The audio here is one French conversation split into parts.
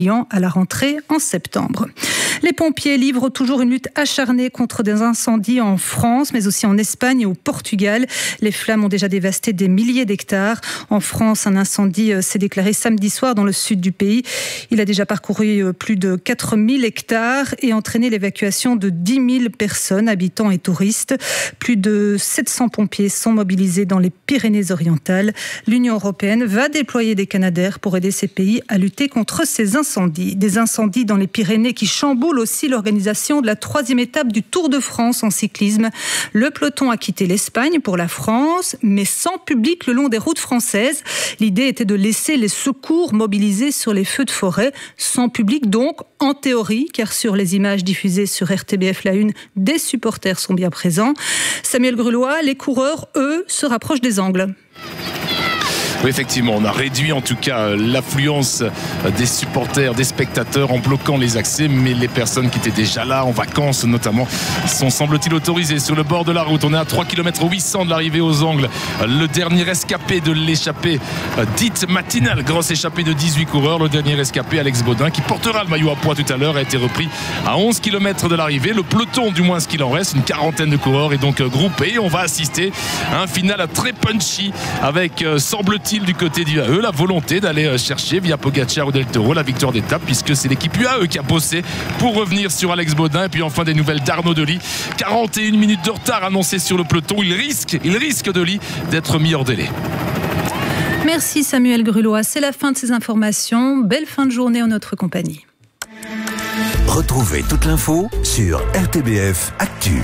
à la rentrée en septembre. Les pompiers livrent toujours une lutte acharnée contre des incendies en France, mais aussi en Espagne et au Portugal. Les flammes ont déjà dévasté des milliers d'hectares. En France, un incendie s'est déclaré samedi soir dans le sud du pays. Il a déjà parcouru plus de 4000 hectares et entraîné l'évacuation de 10 000 personnes, habitants et touristes. Plus de 700 pompiers sont mobilisés dans les Pyrénées-Orientales. L'Union européenne va déployer des Canadair pour aider ces pays à lutter contre ces incendies. Des incendies dans les Pyrénées qui chamboulent aussi l'organisation de la 3e étape du Tour de France en cyclisme. Le peloton a quitté l'Espagne pour la France, mais sans public le long des routes françaises. L'idée était de laisser les secours mobilisés sur les feux de forêt, sans public donc, en théorie, car sur les images diffusées sur RTBF La Une, des supporters sont bien présents. Samuel Grulois, les coureurs, eux, se rapprochent des angles. Oui, effectivement, on a réduit en tout cas l'affluence des supporters, des spectateurs en bloquant les accès, mais les personnes qui étaient déjà là, en vacances notamment, sont semble-t-il autorisées sur le bord de la route. On est à 3 km 800 de l'arrivée aux Angles. Le dernier escapé de l'échappée dite matinale, grosse échappée de 18 coureurs. Le dernier escapé, Alex Baudin, qui portera le maillot à poids tout à l'heure, a été repris à 11 km de l'arrivée. Le peloton, du moins ce qu'il en reste, une quarantaine de coureurs est donc groupé. On va assister à un final très punchy avec, semble-t-il, du côté d'UAE, la volonté d'aller chercher via Pogacar ou Del Toro la victoire d'étape, puisque c'est l'équipe UAE qui a bossé pour revenir sur Alex Baudin. Et puis enfin des nouvelles d'Arnaud Delis, 41 minutes de retard annoncé sur le peloton. Il risque Delis d'être mis hors délai. Merci Samuel Grulois, c'est la fin de ces informations. Belle fin de journée en notre compagnie. Retrouvez toute l'info sur RTBF Actu.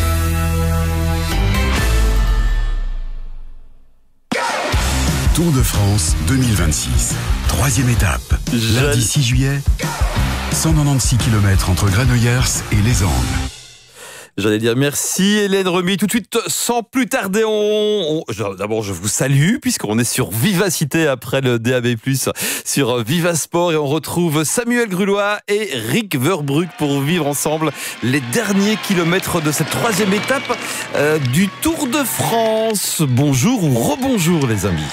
Tour de France 2026, 3e étape, lundi 6 juillet, 196 km entre Granollers et Les Angles. J'allais dire merci Hélène Remy. Tout de suite, sans plus tarder, d'abord je vous salue puisqu'on est sur Vivacité après le DAB+, sur Vivasport, et on retrouve Samuel Grulois et Rick Verbrugge pour vivre ensemble les derniers kilomètres de cette 3e étape du Tour de France. Bonjour ou rebonjour les amis.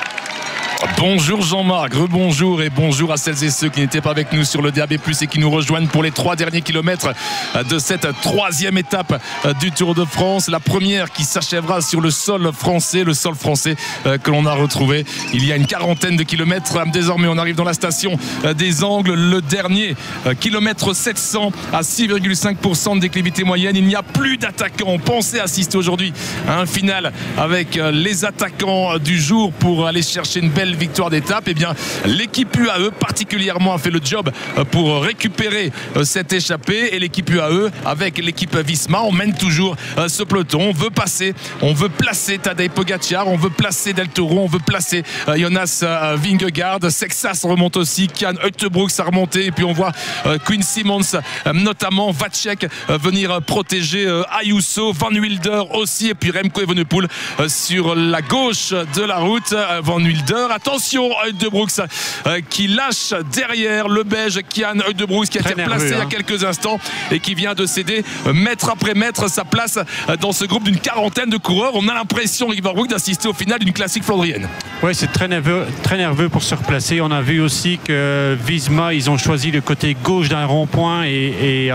Bonjour Jean-Marc, rebonjour et bonjour à celles et ceux qui n'étaient pas avec nous sur le DAB+, et qui nous rejoignent pour les 3 derniers kilomètres de cette 3e étape du Tour de France. La première qui s'achèvera sur le sol français que l'on a retrouvé il y a une quarantaine de kilomètres. Désormais, on arrive dans la station des Angles. Le dernier kilomètre 700 à 6,5% de déclivité moyenne. Il n'y a plus d'attaquants. On pensait assister aujourd'hui à un final avec les attaquants du jour pour aller chercher une belle victoire d'étape. Eh bien, l'équipe UAE particulièrement a fait le job pour récupérer cette échappée, et l'équipe UAE avec l'équipe Visma, on mène toujours ce peloton. On veut placer Tadej Pogacar, on veut placer Del Toro, on veut placer Jonas Vingegaard. Sexas remonte aussi, Kian Uijtdebroeks a remonté, et puis on voit Quinn Simmons, notamment Vacek venir protéger Ayuso, Van Wilder aussi, et puis Remco Evenepoel sur la gauche de la route. Van Wilder, attention, Uijtdebroeks qui lâche derrière le Belge Kian Uijtdebroeks, qui a été placé il y a quelques instants et qui vient de céder mètre après mètre sa place dans ce groupe d'une quarantaine de coureurs. On a l'impression, Rick Verbrugge, d'assister au final d'une classique flandrienne. Oui, c'est très nerveux pour se replacer. On a vu aussi que Visma, ils ont choisi le côté gauche d'un rond-point et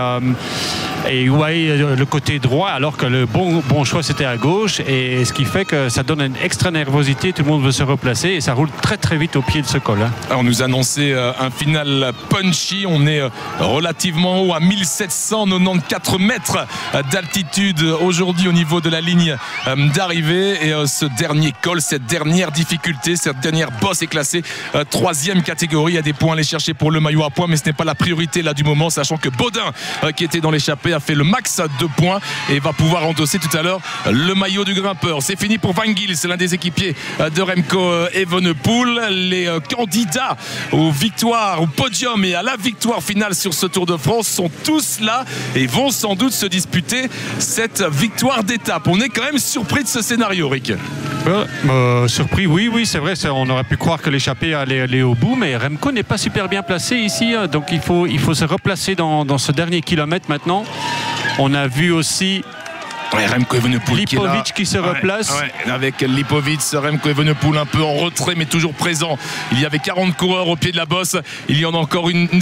UAE le côté droit, alors que le bon choix c'était à gauche, et ce qui fait que ça donne une extra nervosité. Tout le monde veut se replacer et ça roule très très vite au pied de ce col. Alors, on nous a annoncé un final punchy. On est relativement haut à 1794 mètres d'altitude aujourd'hui au niveau de la ligne d'arrivée, et ce dernier col, cette dernière difficulté, cette dernière bosse est classée 3e catégorie. Il y a des points à aller chercher pour le maillot à points, mais ce n'est pas la priorité là du moment, sachant que Baudin qui était dans l'échappée a fait le max de points et va pouvoir endosser tout à l'heure le maillot du grimpeur. C'est fini pour Van Gils, c'est l'un des équipiers de Remco Evenepoel. Les candidats aux victoires, au podium et à la victoire finale sur ce Tour de France sont tous là et vont sans doute se disputer cette victoire d'étape. On est quand même surpris de ce scénario, Rick. Surpris, oui, c'est vrai. On aurait pu croire que l'échappée allait aller au bout, mais Remco n'est pas super bien placé ici, donc il faut se replacer dans ce dernier kilomètre maintenant. On a vu aussi Ouais, Remco Evenepoel Lipovic qui se replace. Ouais, avec Lipovic, Remco Evenepoel un peu en retrait mais toujours présent. Il y avait 40 coureurs au pied de la bosse. Il y en a encore une